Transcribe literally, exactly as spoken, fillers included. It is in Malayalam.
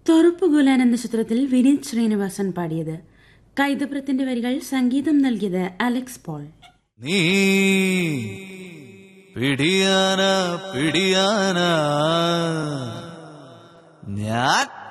തൊറുപ്പുകൂലാൻ എന്ന ചിത്രത്തിൽ വിനീത് ശ്രീനിവാസൻ പാടിയത്. കൈതപ്രത്തിന്റെ വരികൾ സംഗീതം നൽകിയത് അലക്സ് പോൾ. നീ പിടിയാന പിടിയാന ഞാൻ